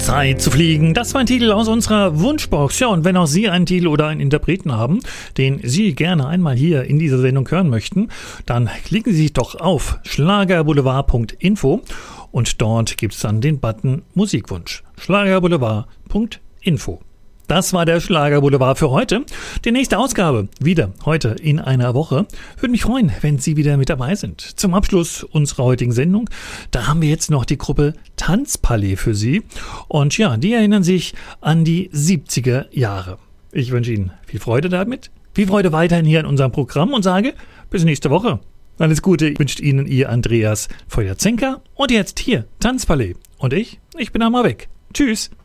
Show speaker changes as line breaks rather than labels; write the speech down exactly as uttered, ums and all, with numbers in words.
Zeit zu fliegen, das war ein Titel aus unserer Wunschbox. Ja, und wenn auch Sie einen Titel oder einen Interpreten haben, den Sie gerne einmal hier in dieser Sendung hören möchten, dann klicken Sie sich doch auf schlagerboulevard punkt info und dort gibt es dann den Button Musikwunsch. schlagerboulevard punkt info. Das war der Schlagerboulevard für heute. Die nächste Ausgabe wieder heute in einer Woche. Würde mich freuen, wenn Sie wieder mit dabei sind. Zum Abschluss unserer heutigen Sendung, da haben wir jetzt noch die Gruppe Tanzpalais für Sie. Und ja, die erinnern sich an die siebziger Jahre. Ich wünsche Ihnen viel Freude damit, viel Freude weiterhin hier in unserem Programm und sage bis nächste Woche. Alles Gute wünscht Ihnen Ihr Andreas Feuerzenker. Und jetzt hier Tanzpalais. Und ich, ich bin einmal weg. Tschüss.